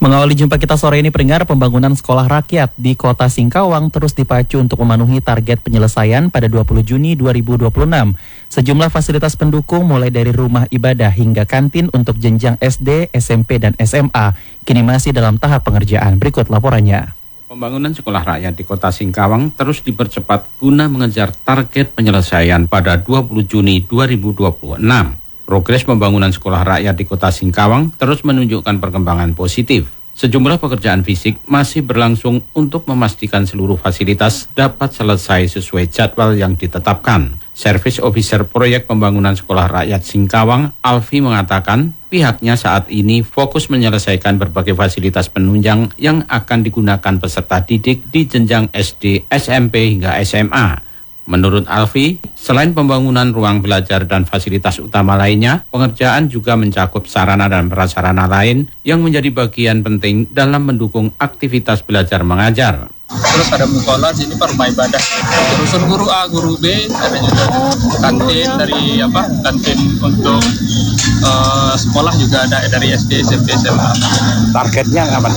Mengawali jumpa kita sore ini, pendengar, pembangunan sekolah rakyat di Kota Singkawang terus dipacu untuk memenuhi target penyelesaian pada 20 Juni 2026. Sejumlah fasilitas pendukung mulai dari rumah ibadah hingga kantin untuk jenjang SD, SMP, dan SMA kini masih dalam tahap pengerjaan. Berikut laporannya. Pembangunan sekolah rakyat di Kota Singkawang terus dipercepat guna mengejar target penyelesaian pada 20 Juni 2026. Progres pembangunan sekolah rakyat di Kota Singkawang terus menunjukkan perkembangan positif. Sejumlah pekerjaan fisik masih berlangsung untuk memastikan seluruh fasilitas dapat selesai sesuai jadwal yang ditetapkan. Service Officer Proyek Pembangunan Sekolah Rakyat Singkawang, Alfi, mengatakan pihaknya saat ini fokus menyelesaikan berbagai fasilitas penunjang yang akan digunakan peserta didik di jenjang SD, SMP, hingga SMA. Menurut Alfi, selain pembangunan ruang belajar dan fasilitas utama lainnya, pengerjaan juga mencakup sarana dan prasarana lain yang menjadi bagian penting dalam mendukung aktivitas belajar mengajar. Terus ada musola, sini rumah ibadah. Urusan guru A, guru B, ada juga kantin kantin untuk sekolah juga ada dari SD, SMP, SMA. Targetnya apa?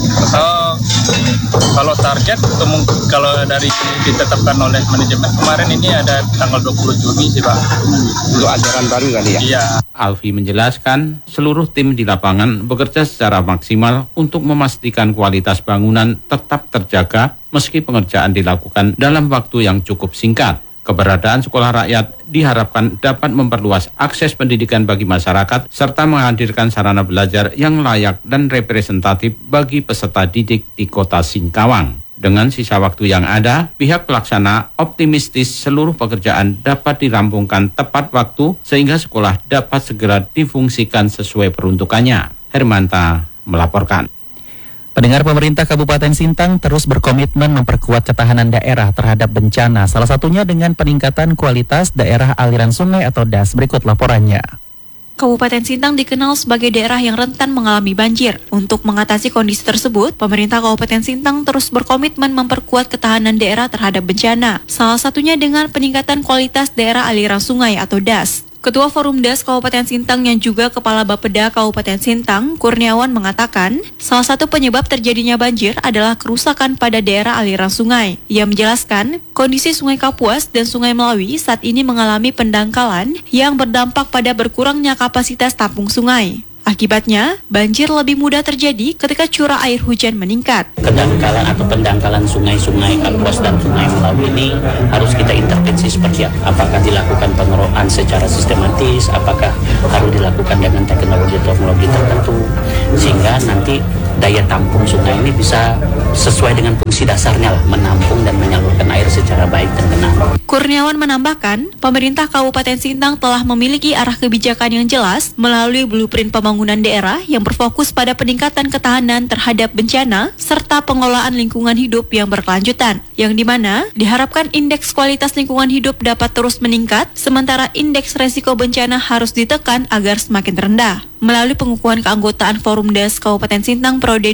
Kalau target, kalau dari ditetapkan oleh manajemen kemarin ini ada tanggal 20 Juni sih Pak. Untuk ajaran baru kali ya? Iya. Alfi menjelaskan seluruh tim di lapangan bekerja secara maksimal untuk memastikan kualitas bangunan tetap terjaga meski pengerjaan dilakukan dalam waktu yang cukup singkat. Keberadaan sekolah rakyat diharapkan dapat memperluas akses pendidikan bagi masyarakat serta menghadirkan sarana belajar yang layak dan representatif bagi peserta didik di Kota Singkawang. Dengan sisa waktu yang ada, pihak pelaksana optimistis seluruh pekerjaan dapat dirampungkan tepat waktu sehingga sekolah dapat segera difungsikan sesuai peruntukannya. Hermanta melaporkan. Pendengar, pemerintah Kabupaten Sintang terus berkomitmen memperkuat ketahanan daerah terhadap bencana, salah satunya dengan peningkatan kualitas daerah aliran sungai atau DAS. Berikut laporannya. Kabupaten Sintang dikenal sebagai daerah yang rentan mengalami banjir. Untuk mengatasi kondisi tersebut, pemerintah Kabupaten Sintang terus berkomitmen memperkuat ketahanan daerah terhadap bencana, salah satunya dengan peningkatan kualitas daerah aliran sungai atau DAS. Ketua Forum DAS Kabupaten Sintang yang juga Kepala Bapeda Kabupaten Sintang, Kurniawan, mengatakan salah satu penyebab terjadinya banjir adalah kerusakan pada daerah aliran sungai. Ia menjelaskan kondisi Sungai Kapuas dan Sungai Melawi saat ini mengalami pendangkalan yang berdampak pada berkurangnya kapasitas tampung sungai. Akibatnya, banjir lebih mudah terjadi ketika curah air hujan meningkat. Kedangkalan atau pendangkalan sungai-sungai Kapuas dan Sungai Melawi ini harus kita intervensi seperti apa? Apakah dilakukan pengelolaan secara sistematis, apakah harus dilakukan dengan teknologi tertentu, sehingga nanti daya tampung sungai ini bisa sesuai dengan fungsi dasarnya lah, menampung dan menyalurkan air secara baik dan benar. Kurniawan menambahkan, pemerintah Kabupaten Sintang telah memiliki arah kebijakan yang jelas melalui blueprint pembangunan daerah yang berfokus pada peningkatan ketahanan terhadap bencana serta pengelolaan lingkungan hidup yang berkelanjutan, yang dimana diharapkan indeks kualitas lingkungan hidup dapat terus meningkat, sementara indeks resiko bencana harus ditekan agar semakin rendah. Melalui pengukuhan keanggotaan Forum DAS Kabupaten Sintang periode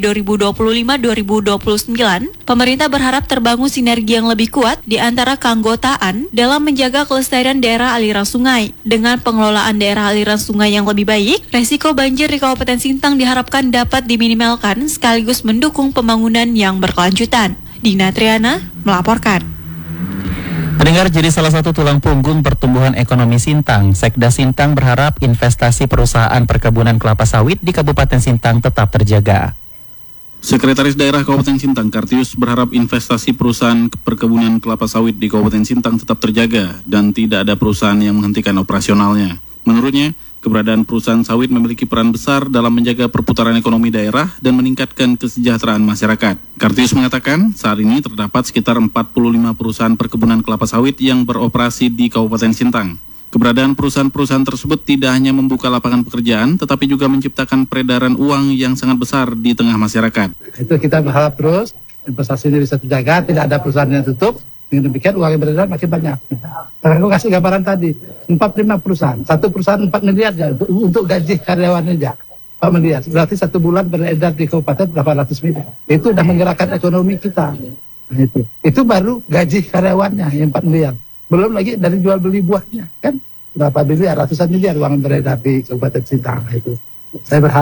2025-2029, pemerintah berharap terbangun sinergi yang lebih kuat di antara keanggotaan dalam menjaga kelestarian daerah aliran sungai. Dengan pengelolaan daerah aliran sungai yang lebih baik, resiko banjir di Kabupaten Sintang diharapkan dapat diminimalkan sekaligus mendukung pembangunan yang berkelanjutan. Dina Triana melaporkan. Pendengar, jadi salah satu tulang punggung pertumbuhan ekonomi Sintang, Sekda Sintang berharap investasi perusahaan perkebunan kelapa sawit di Kabupaten Sintang tetap terjaga. Sekretaris Daerah Kabupaten Sintang, Kartius, berharap investasi perusahaan perkebunan kelapa sawit di Kabupaten Sintang tetap terjaga dan tidak ada perusahaan yang menghentikan operasionalnya. Menurutnya, keberadaan perusahaan sawit memiliki peran besar dalam menjaga perputaran ekonomi daerah dan meningkatkan kesejahteraan masyarakat. Kartius mengatakan, saat ini terdapat sekitar 45 perusahaan perkebunan kelapa sawit yang beroperasi di Kabupaten Sintang. Keberadaan perusahaan-perusahaan tersebut tidak hanya membuka lapangan pekerjaan, tetapi juga menciptakan peredaran uang yang sangat besar di tengah masyarakat. Itu kita berharap terus investasi ini bisa terjaga, tidak ada perusahaan yang tutup. Dengan demikian uang yang beredar makin banyak. Aku kasih gambaran tadi, 45 perusahaan, satu perusahaan 4 miliar ya, untuk gaji karyawannya aja. 4 miliar, berarti satu bulan beredar di kabupaten 800 miliar. Itu sudah menggerakkan ekonomi kita. Nah, itu baru gaji karyawannya yang 4 miliar. Belum lagi dari jual beli buahnya, kan? Berapa miliar, ratusan miliar uang beredar di Kabupaten Sintang. Itu. Saya berharap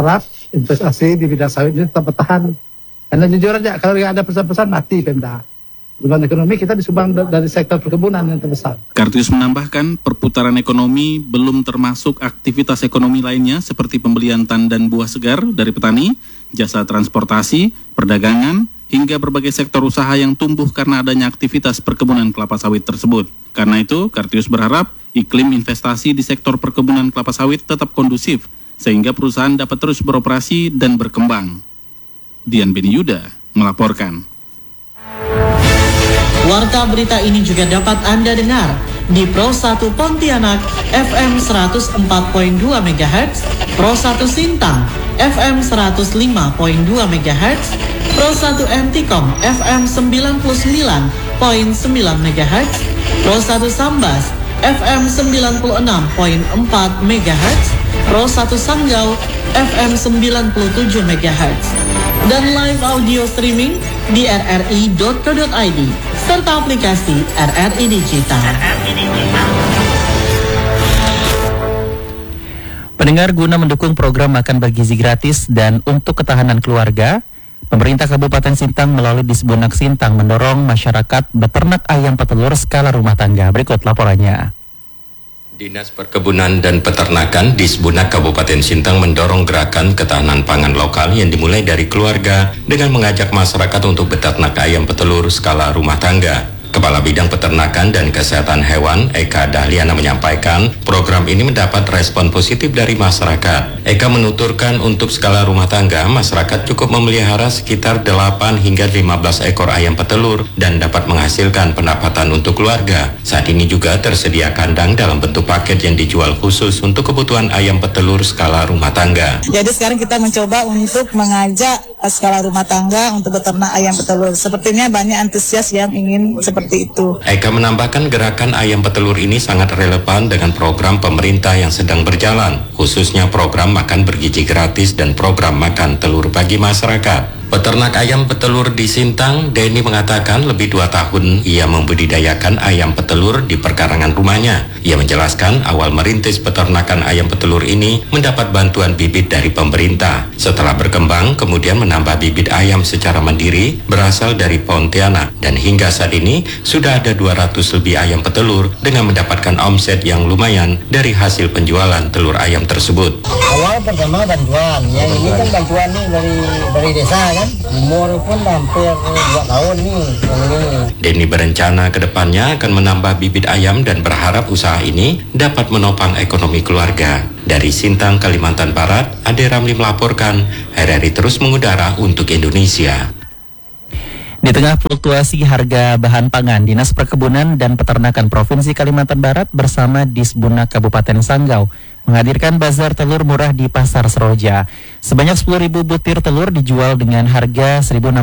investasi di bidang sawit ini tetap bertahan. Karena jujur aja, kalau nggak ada perusahaan-perusahaan mati Pemda. Beban ekonomi kita disumbang dari sektor perkebunan yang terbesar. Kartius menambahkan, perputaran ekonomi belum termasuk aktivitas ekonomi lainnya seperti pembelian tandan buah segar dari petani, jasa transportasi, perdagangan, hingga berbagai sektor usaha yang tumbuh karena adanya aktivitas perkebunan kelapa sawit tersebut. Karena itu, Kartius berharap iklim investasi di sektor perkebunan kelapa sawit tetap kondusif, sehingga perusahaan dapat terus beroperasi dan berkembang. Dian Beni Yuda melaporkan. Warta berita ini juga dapat Anda dengar di Pro 1 Pontianak FM 104.2 MHz, Pro 1 Sintang FM 105.2 MHz, Pro 1 Antikom FM 99.9 MHz, Pro 1 Sambas FM 96.4 MHz, Pro 1 Sanggau FM 97 MHz, dan live audio streaming di rri.co.id serta aplikasi RRI Digital. Pendengar, guna mendukung program makan bergizi gratis dan untuk ketahanan keluarga, pemerintah Kabupaten Sintang melalui Disbunak Sintang mendorong masyarakat beternak ayam petelur skala rumah tangga. Berikut laporannya. Dinas Perkebunan dan Peternakan Disbunak Kabupaten Sintang mendorong gerakan ketahanan pangan lokal yang dimulai dari keluarga dengan mengajak masyarakat untuk beternak ayam petelur skala rumah tangga. Kepala Bidang Peternakan dan Kesehatan Hewan Eka Dahliana menyampaikan program ini mendapat respon positif dari masyarakat. Eka menuturkan untuk skala rumah tangga, masyarakat cukup memelihara sekitar 8 hingga 15 ekor ayam petelur dan dapat menghasilkan pendapatan untuk keluarga. Saat ini juga tersedia kandang dalam bentuk paket yang dijual khusus untuk kebutuhan ayam petelur skala rumah tangga. Jadi sekarang kita mencoba untuk mengajak skala rumah tangga untuk beternak ayam petelur. Sepertinya banyak antusias yang ingin seperti itu. Eka menambahkan gerakan ayam petelur ini sangat relevan dengan program pemerintah yang sedang berjalan, khususnya program makan bergizi gratis dan program makan telur bagi masyarakat. Peternak ayam petelur di Sintang, Denny mengatakan lebih 2 tahun ia membudidayakan ayam petelur di perkarangan rumahnya. Ia menjelaskan awal merintis peternakan ayam petelur ini mendapat bantuan bibit dari pemerintah. Setelah berkembang, kemudian menambah bibit ayam secara mandiri berasal dari Pontianak. Dan hingga saat ini, sudah ada 200 lebih ayam petelur dengan mendapatkan omset yang lumayan dari hasil penjualan telur ayam tersebut. Awal pertama bantuan, yang ini kan bantuan nih dari desa kan, umur pun hampir 2 tahun nih yang ini. Denny berencana ke depannya akan menambah bibit ayam dan berharap usaha ini dapat menopang ekonomi keluarga. Dari Sintang, Kalimantan Barat, Ade Ramli melaporkan, RRI terus mengudara untuk Indonesia. Di tengah fluktuasi harga bahan pangan, Dinas Perkebunan dan Peternakan Provinsi Kalimantan Barat bersama Disbunak Kabupaten Sanggau menghadirkan bazar telur murah di Pasar Seroja. Sebanyak 10.000 butir telur dijual dengan harga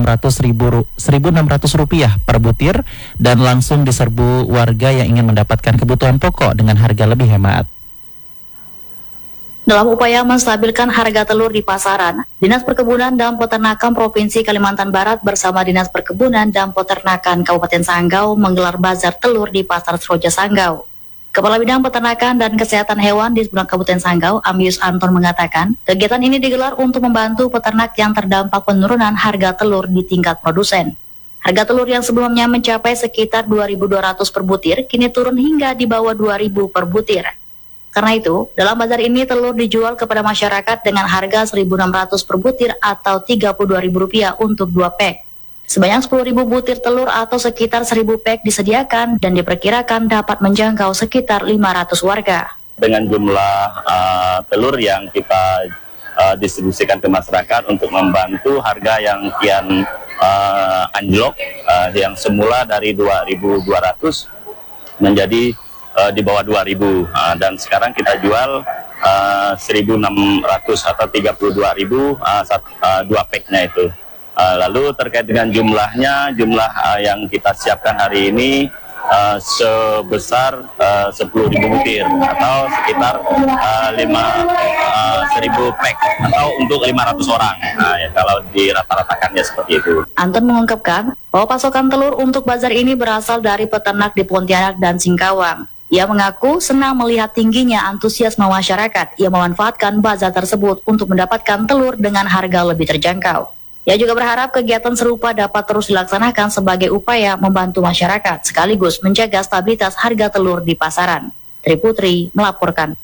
Rp1.600 per butir dan langsung diserbu warga yang ingin mendapatkan kebutuhan pokok dengan harga lebih hemat. Dalam upaya menstabilkan harga telur di pasaran, Dinas Perkebunan dan Peternakan Provinsi Kalimantan Barat bersama Dinas Perkebunan dan Peternakan Kabupaten Sanggau menggelar bazar telur di Pasar Seroja Sanggau. Kepala Bidang Peternakan dan Kesehatan Hewan di Disbunak Kabupaten Sanggau, Ambius Anton mengatakan, kegiatan ini digelar untuk membantu peternak yang terdampak penurunan harga telur di tingkat produsen. Harga telur yang sebelumnya mencapai sekitar Rp2.200 per butir, kini turun hingga di bawah Rp2.000 per butir. Karena itu, dalam bazar ini telur dijual kepada masyarakat dengan harga Rp1.600 per butir atau Rp32.000 untuk 2 pek. Sebanyak 10.000 butir telur atau sekitar 1.000 pek disediakan dan diperkirakan dapat menjangkau sekitar 500 warga. Dengan jumlah telur yang kita distribusikan ke masyarakat untuk membantu harga yang kian anjlok, yang semula dari Rp2.200 menjadi di bawah 2.000 dan sekarang kita jual 1.600 atau 32.000 2 packnya itu. Lalu terkait dengan jumlah yang kita siapkan hari ini sebesar 10.000 butir atau sekitar 1.000 pack atau untuk 500 orang. Ya, kalau dirata-ratakannya seperti itu. Anton mengungkapkan bahwa pasokan telur untuk bazar ini berasal dari peternak di Pontianak dan Singkawang. Ia mengaku senang melihat tingginya antusiasme masyarakat yang memanfaatkan bazar tersebut untuk mendapatkan telur dengan harga lebih terjangkau. Ia juga berharap kegiatan serupa dapat terus dilaksanakan sebagai upaya membantu masyarakat sekaligus menjaga stabilitas harga telur di pasaran. Tri Putri melaporkan.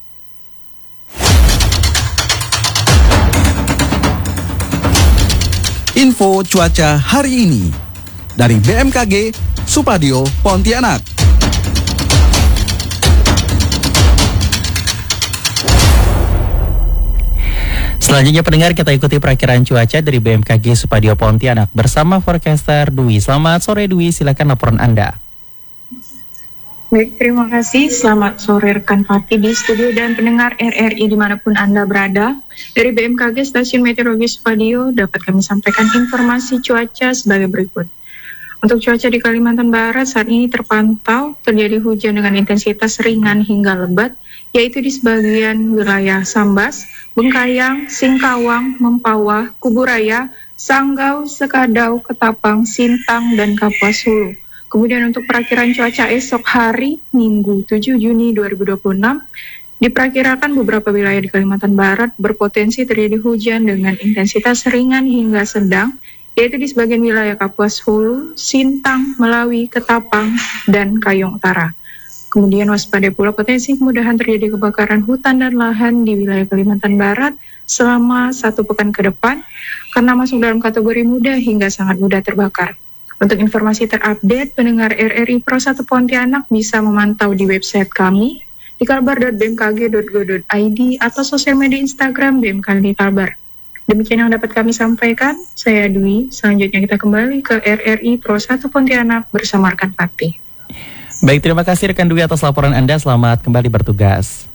Info cuaca hari ini dari BMKG Supadio Pontianak. Selanjutnya pendengar, kita ikuti perakiran cuaca dari BMKG Supadio Pontianak bersama forecaster Dwi. Selamat sore Dwi, silakan laporan Anda. Baik, terima kasih. Selamat sore rekan Fatih di studio dan pendengar RRI dimanapun Anda berada. Dari BMKG Stasiun Meteorologi Supadio dapat kami sampaikan informasi cuaca sebagai berikut. Untuk cuaca di Kalimantan Barat saat ini terpantau terjadi hujan dengan intensitas ringan hingga lebat, yaitu di sebagian wilayah Sambas, Bengkayang, Singkawang, Mempawah, Kuburaya, Sanggau, Sekadau, Ketapang, Sintang, dan Kapuas Hulu. Kemudian untuk perakiran cuaca esok hari, Minggu 7 Juni 2026, diperkirakan beberapa wilayah di Kalimantan Barat berpotensi terjadi hujan dengan intensitas ringan hingga sedang, yaitu di sebagian wilayah Kapuas Hulu, Sintang, Melawi, Ketapang, dan Kayong Utara. Kemudian waspada pula potensi kemudahan terjadi kebakaran hutan dan lahan di wilayah Kalimantan Barat selama 1 pekan ke depan, karena masuk dalam kategori mudah hingga sangat mudah terbakar. Untuk informasi terupdate, pendengar RRI Pro 1 Pontianak bisa memantau di website kami di kalbar.bmkg.go.id atau sosial media Instagram BMKG Kalbar. Demikian yang dapat kami sampaikan, saya Dwi. Selanjutnya kita kembali ke RRI Pro 1 Pontianak bersama rekan Fatih. Baik, terima kasih rekan Dwi atas laporan Anda, selamat kembali bertugas.